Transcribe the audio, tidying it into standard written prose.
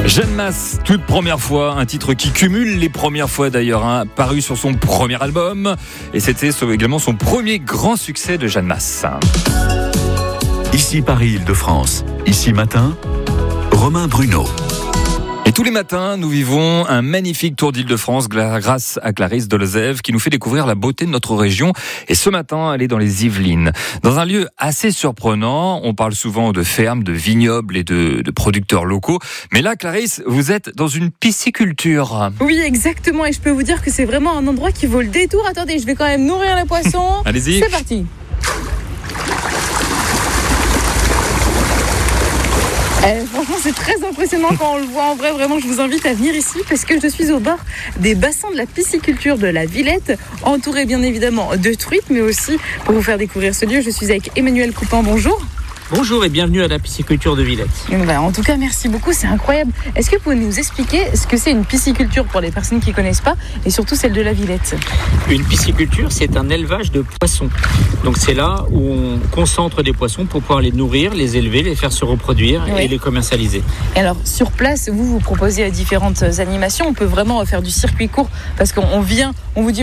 Jeanne Masse, toute première fois, un titre qui cumule les premières fois d'ailleurs, paru sur son premier album. Et c'était également son premier grand succès de Jeanne Masse. Ici Paris-Île-de-France, ici matin, Romain Bruno. Et tous les matins, nous vivons un magnifique tour d'Île-de-France grâce à Clarisse Delezève qui nous fait découvrir la beauté de notre région. Et ce matin, elle est dans les Yvelines. Dans un lieu assez surprenant, on parle souvent de fermes, de vignobles et de producteurs locaux. Mais là, Clarisse, vous êtes dans une pisciculture. Oui, exactement. Et je peux vous dire que c'est vraiment un endroit qui vaut le détour. Attendez, je vais quand même nourrir les poissons. Allez-y. C'est parti. Franchement, c'est très impressionnant quand on le voit en vrai. Vraiment, je vous invite à venir ici parce que je suis au bord des bassins de la pisciculture de la Villette, entouré bien évidemment de truites, mais aussi pour vous faire découvrir ce lieu, je suis avec Emmanuel Coupin. Bonjour. Bonjour et bienvenue à la pisciculture de Villette. En tout cas, merci beaucoup, c'est incroyable. Est-ce que vous pouvez nous expliquer ce que c'est une pisciculture pour les personnes qui ne connaissent pas et surtout celle de la Villette? Une pisciculture, c'est un élevage de poissons. Donc c'est là où on concentre des poissons pour pouvoir les nourrir, les élever, les faire se reproduire et les commercialiser. Et alors, sur place, vous proposez différentes animations. On peut vraiment faire du circuit court parce qu'on vient, on vous dit